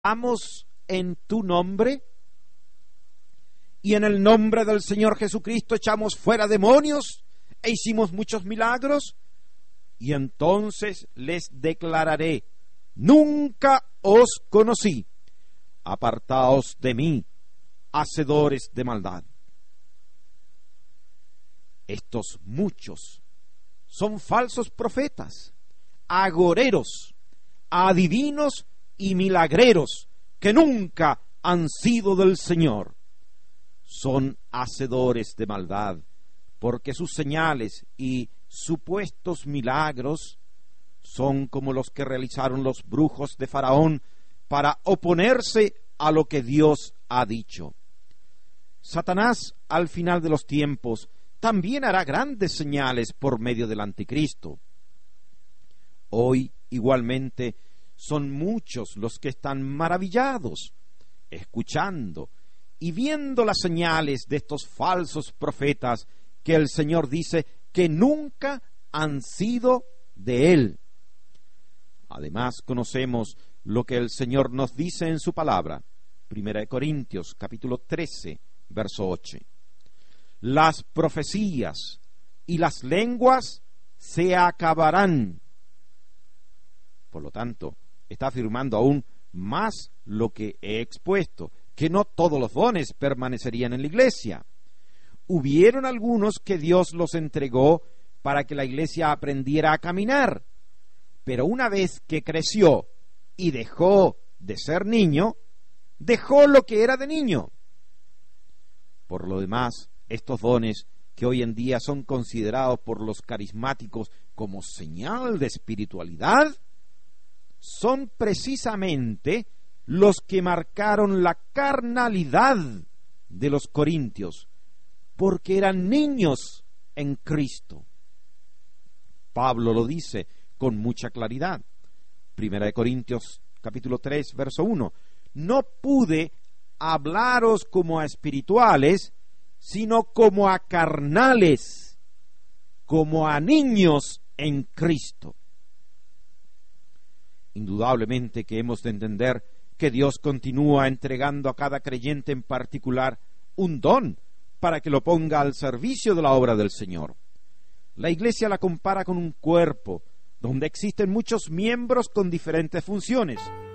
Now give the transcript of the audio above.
Vamos en tu nombre, y en el nombre del Señor Jesucristo echamos fuera demonios e hicimos muchos milagros, y entonces les declararé: nunca os conocí, apartaos de mí, hacedores de maldad. Estos muchos son falsos profetas, agoreros, adivinos y milagreros que nunca han sido del Señor. Son hacedores de maldad, porque sus señales y supuestos milagros son como los que realizaron los brujos de Faraón para oponerse a lo que Dios ha dicho. Satanás, al final de los tiempos, también hará grandes señales por medio del anticristo. Hoy, igualmente, son muchos los que están maravillados, escuchando y viendo las señales de estos falsos profetas que el Señor dice que nunca han sido de Él. Además, conocemos lo que el Señor nos dice en su palabra, 1 Corintios, capítulo 13, verso 8. Las profecías y las lenguas se acabarán. Por lo tanto, está afirmando aún más lo que he expuesto, que no todos los dones permanecerían en la iglesia. Hubieron algunos que Dios los entregó para que la iglesia aprendiera a caminar, pero una vez que creció y dejó de ser niño, dejó lo que era de niño. Por lo demás, estos dones, que hoy en día son considerados por los carismáticos como señal de espiritualidad, son precisamente los que marcaron la carnalidad de los corintios, porque eran niños en Cristo. Pablo lo dice con mucha claridad. 1 Corintios capítulo 3, verso 1. No pude hablaros como a espirituales, sino como a carnales, como a niños en Cristo. Indudablemente que hemos de entender que Dios continúa entregando a cada creyente en particular un don para que lo ponga al servicio de la obra del Señor. La Iglesia la compara con un cuerpo donde existen muchos miembros con diferentes funciones.